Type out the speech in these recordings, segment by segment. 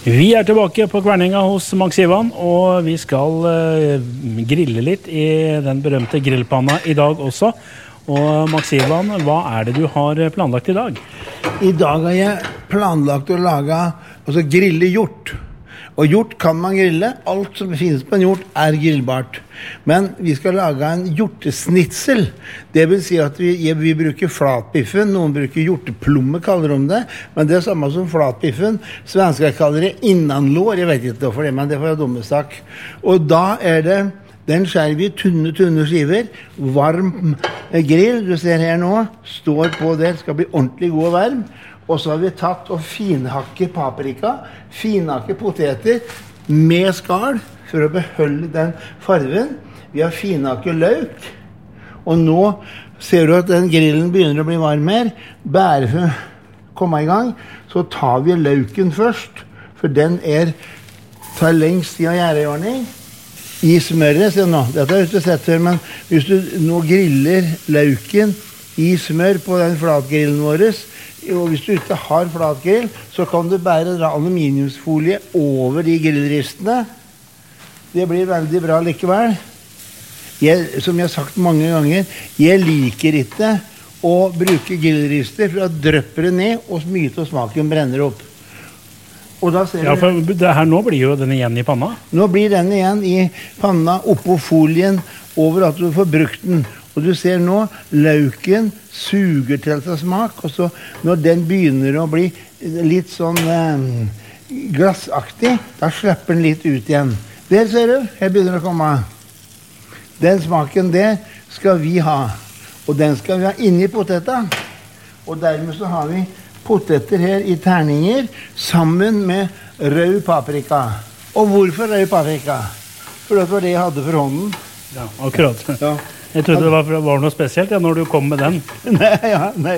Vi tilbake på Kverninga hos Max Ivan, og vi skal grille litt i den berømte grillpanna i dag også. Og Max Ivan, hva det du har planlagt i dag? I dag har jeg planlagt å lage, grille hjort. Og hjort kan man grille. Alt som finnes på en hjort grillbart. Men vi skal lage en hjortesnitsel. Det vil si at vi bruker flatbiffen. Noen bruker hjorteplomme, kaller de det. Men det samme som flatbiffen. Svensker kaller det innanlår. Jeg vet ikke hvorfor det, men det får jeg dumme sak. Og da det den skjærer vi tunne skiver. Varm grill, du ser her nå, står på det, skal bli ordentlig god og varm. Og så har vi tatt og finhakke paprika, finhakke poteter med skall for å beholde den farven. Vi har finhakke løk. Og nå ser du at den grillen begynner å bli varm her. Bare for å komme i gang, så tar vi løken først, for den tar lengst tid å gjøre i ordning. I smøret, se nå, dette har du ikke sett før, men hvis du nå griller løken i smør på den flatgrillen vår, og hvis du ikke har flatgrill, så kan du bare dra aluminiumsfolie over de grillristene. Det blir veldig bra likevel. Som jeg har sagt mange ganger, jeg liker ikke å bruke grillrister, for da drøpper det ned, og mye av smaken brenner opp. Og da ser ja, for det her nå blir jo den igjen i panna. Nå blir den igjen i panna, oppå folien, over at du får brukt den. Og du ser nå, løken suger til seg smak, og så når den begynner å bli litt sånn glassaktig, da slipper den litt ut igjen. Der ser du, her begynner det å komme. Den smaken der skal vi ha, og den skal vi ha inni poteta. Og dermed så har vi poteter her i terninger sammen med rød paprika. Og hvorfor rød paprika? For det var det jeg hadde for hånden. Ja, akkurat. Ja. Jeg trodde det var noe spesielt når du kom med den. Nei.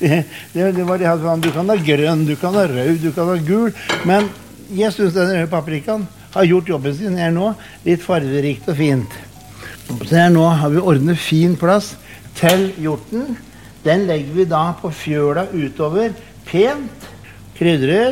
Det var det jeg hadde for hånden. Du kan ha grønn, du kan ha rød, du kan ha gul. Men jeg synes den røde paprikaen har gjort jobben sin her nå. Litt farverikt og fint. Så her nå har vi ordnet fin plass til hjorten. Den legger vi da på fjøla utover, pent, krydrer,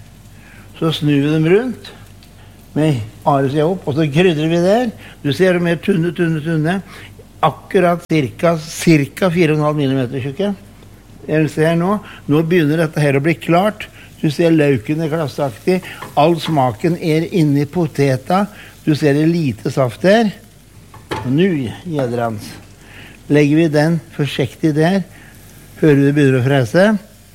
så snur vi dem rundt, med aresida opp, og så krydrer vi der. Du ser dem mer tunne, akkurat cirka 4,5 millimeter tjukke. Jeg ser nå begynner dette her å bli klart. Du ser løken glassaktig, all smaken inni poteta, du ser det lite saft der. Og nå, gjedderans, legger vi den forsiktig der, hører du det begynner å frese.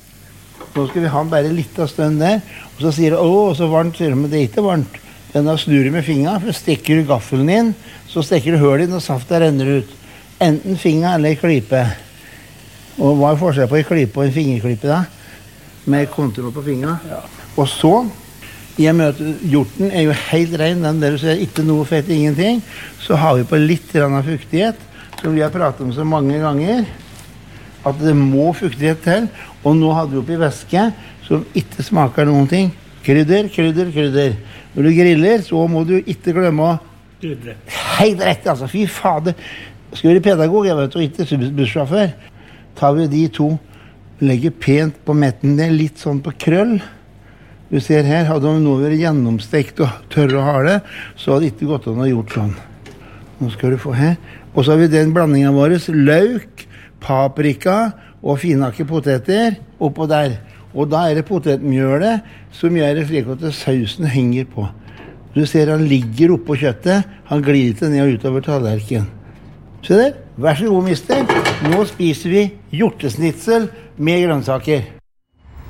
Nå skal vi ha den bare litt av stund der, og så sier du, så varmt, sier du, men det ikke varmt. Den da snur du med fingra, for stikker du gaffelen inn, så stikker du høl inn, og saften renner ut. Enten fingra eller klype. Og hva forskjell på en klype og en fingerklype da? Med kontroll på fingra. Ja. Og så, jeg møter hjorten, jo helt ren, den der du ser ikke noe fett, ingenting. Så har vi på litt av fuktighet, som vi har pratet om så mange ganger, at det må fuktighet til, og nå hadde vi oppi væske som ikke smaker noen ting. Krydder. Når du griller, så må du ikke glemme å krydre. Helt rett, altså. Fy fader. Skal være pedagog, jeg vet, og ikke bussjåfør. Tar vi de to, legger pent på metten der, litt sånn på krøll. Du ser her, hadde de nå vært gjennomstekt og tørre å ha det, så hadde det ikke gått an å gjort sånn. Nå skal du få her. Og så har vi den blandingen vår, løk, paprika og finhakke poteter oppå der. Og da det potetmjølet som gjør det slik at sausen henger på. Du ser han ligger oppå kjøttet, han glir ikke ned og utover tallerken. Se der, vær så god, mister. Nå spiser vi hjortesnitsel med grønnsaker.